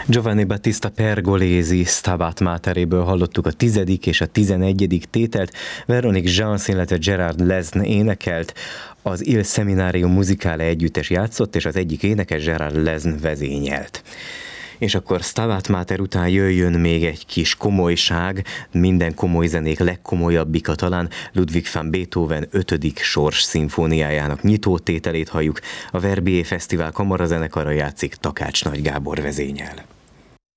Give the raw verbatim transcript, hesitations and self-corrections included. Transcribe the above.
Giovanni Battista Pergolesi Stabat Materéből hallottuk a tizedik és a tizenegyedik tételt, Veronique Jans, illetve Gerard Lesne énekelt, az Il Seminario Musicale együttes játszott, és az egyik énekes Gerard Lesne vezényelt. És akkor Stabat Mater után jöjjön még egy kis komolyság, minden komoly zenék legkomolyabbika talán, Ludwig van Beethoven ötödik sors szimfóniájának nyitótételét halljuk, a Verbier Fesztivál kamarazenekara játszik, Takács Nagy Gábor vezényel.